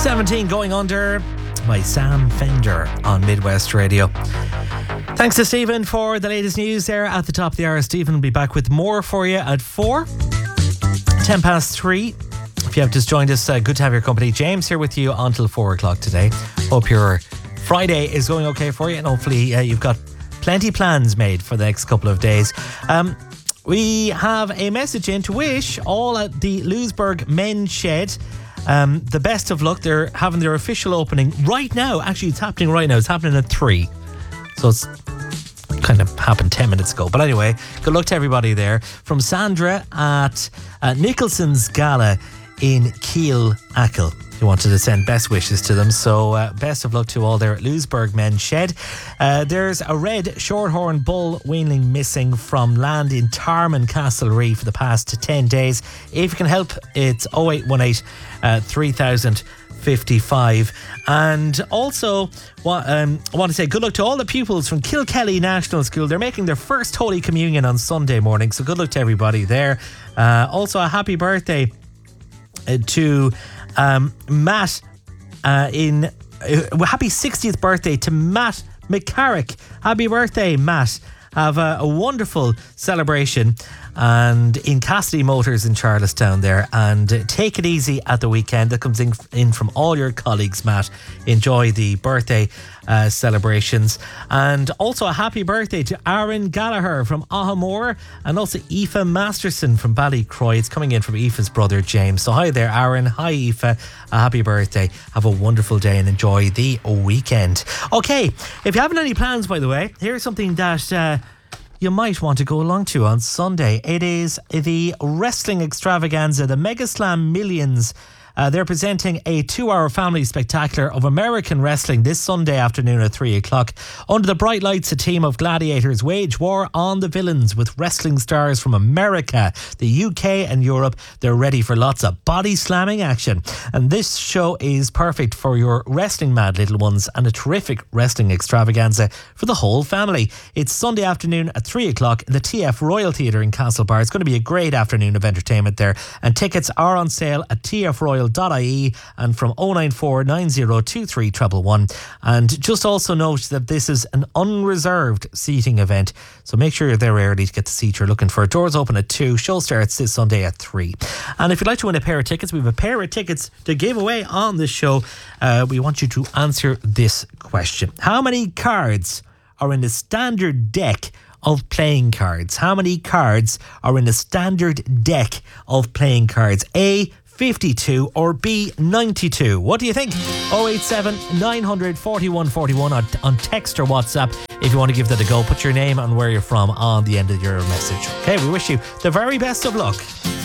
17 Going Under by Sam Fender on Midwest Radio. Thanks to Stephen for the latest news there at the top of the hour. Stephen will be back with more for you at 4, 10 past 3. If you have just joined us, good to have your company. James here with you until 4 o'clock today. Hope your Friday is going okay for you, and hopefully you've got plenty plans made for the next couple of days. We have a message in to wish all at the Lewisburg Men's Shed the best of luck. They're having their official opening right now. Actually, it's happening right now. It's happening at 3. So it's kind of happened 10 minutes ago. But anyway, good luck to everybody there. From Sandra at Nicholson's Gala in Keele Achill. You wanted to send best wishes to them, so best of luck to all there at Lewisburg Men's Shed. There's a red shorthorn bull weanling missing from land in Tarman, Castlereagh for the past 10 days. If you can help, it's 0818 3055. And also, I want to say good luck to all the pupils from Kilkelly National School. They're making their first Holy Communion on Sunday morning, so good luck to everybody there. Also, a happy birthday to Matt happy 60th birthday to Matt McCarrick. Happy birthday, Matt. Have a wonderful celebration and in Cassidy Motors in Charlestown there, and take it easy at the weekend. That comes in from all your colleagues, Matt. Enjoy the birthday celebrations. And also a happy birthday to Aaron Gallagher from Ahamore, and also Aoife Masterson from Ballycroy. It's coming in from Aoife's brother James. So hi there, Aaron. Hi, Aoife. A happy birthday. Have a wonderful day and enjoy the weekend. Okay, if you haven't any plans, by the way, here's something that you might want to go along to on Sunday. It is the wrestling extravaganza, the Mega Slam Millions. They're presenting a 2-hour family spectacular of American wrestling this Sunday afternoon at 3 o'clock. Under the bright lights, a team of gladiators wage war on the villains with wrestling stars from America, the UK and Europe. They're ready for lots of body slamming action. And this show is perfect for your wrestling mad little ones, and a terrific wrestling extravaganza for the whole family. It's Sunday afternoon at 3 o'clock in the TF Royal Theatre in Castlebar. It's going to be a great afternoon of entertainment there, and tickets are on sale at tfroyal.ie and from 094 9023 111. And just also note that this is an unreserved seating event, so make sure you're there early to get the seat you're looking for. Doors open at 2, show starts this Sunday at 3. And if you'd like to win a pair of tickets, we have a pair of tickets to give away on this show. We want you to answer this question: how many cards are in the standard deck of playing cards? How many cards are in the standard deck of playing cards? A, 52 or B, 92? What do you think? 087 900 4141 on text or WhatsApp. If you want to give that a go, put your name and where you're from on the end of your message. Okay, we wish you the very best of luck.